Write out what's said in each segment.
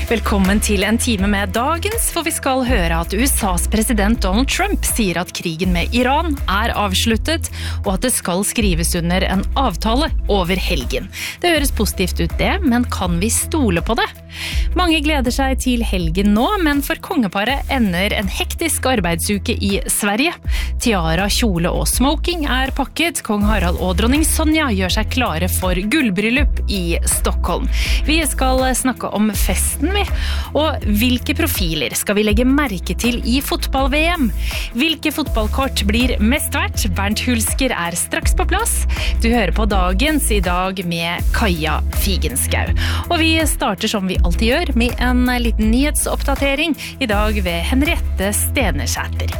Velkommen til en time med dagens, for vi skal høre at USAs president Donald Trump sier at krigen med Iran er avsluttet, og at det skal skrives under en avtale over helgen. Det høres positivt ut det, men kan vi stole på det? Mange gleder seg til helgen nå, men for kongeparet ender en hektisk arbeidsuke i Sverige. Tiara, kjole og smoking er pakket. Kong Harald og dronning Sonja gjør seg klare for gullbryllup i Stockholm. Vi skal snakke om festen, og hvilke profiler skal vi legge merke til i fotball-VM? Hvilke fotballkort blir mest verdt? Bernt Hulsker er straks på plass. Du hører på dagens i dag med Kaja Figenschou. Og vi starter som vi alltid gjør med en liten nyhetsoppdatering, i dag ved Henriette Stenersæter.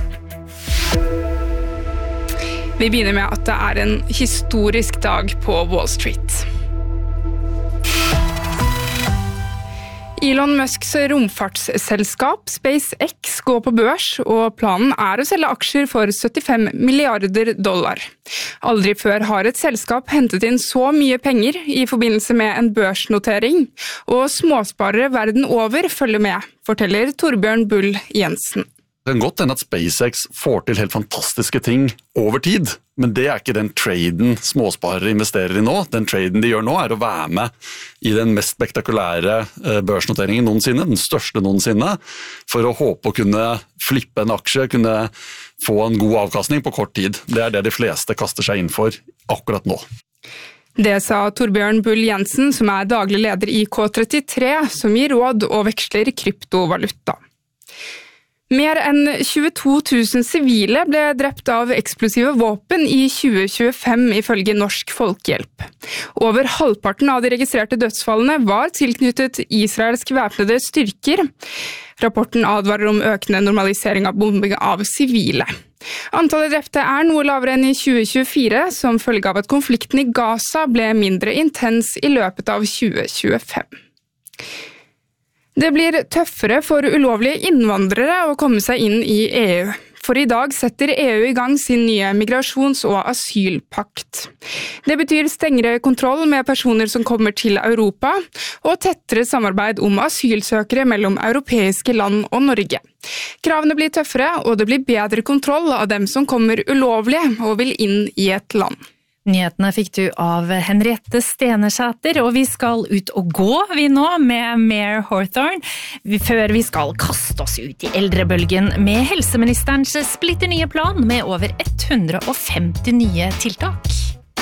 Vi begynner med at det er en historisk dag på Wall Street. Elon Musks romfartsselskap SpaceX går på børs, og planen er å selge aksjer for $75 milliarder. Aldri før har et selskap hentet inn så mye penger i forbindelse med en børsnotering, og småsparere verden over følger med, forteller Torbjørn Bull Jensen. Det kan godt hende at SpaceX får til helt fantastiske ting over tid, men det er ikke den traden småsparere investerer i nå. Den traden de gjør nå er å være med i den mest spektakulære børsnoteringen noensinne, den største noensinne, for å håpe å kunne flippe en aksje, kunne få en god avkastning på kort tid. Det er det de fleste kaster seg inn for akkurat nå. Det sa Torbjørn Bull Jensen, som er daglig leder i K33, som gir råd og veksler kryptovaluta. Mer enn 22 000 sivile ble drept av eksplosive våpen i 2025 ifølge Norsk Folkehjelp. Over halvparten av de registrerte dødsfallene var tilknyttet israelske væpnede styrker. Rapporten advarer om økende normalisering av bombing av sivile. Antallet drepte er noe lavere enn i 2024, som følge av at konflikten i Gaza ble mindre intens i løpet av 2025. Det blir tøffere for ulovlige innvandrere å komme seg inn i EU. For i dag setter EU i gang sin nye migrasjons- og asylpakt. Det betyr strengere kontroll med personer som kommer til Europa, og tettere samarbeid om asylsøkere mellom europeiske land og Norge. Kravene blir tøffere, og det blir bedre kontroll av dem som kommer ulovlige og vil inn i et land. Nyhetene fikk du av Henriette Stenersæter, og vi skal ut og gå vi nå med Mayor Hawthorne, før vi skal kaste oss ut i eldrebølgen med helseministerens splitter nye plan med over 150 nye tiltak.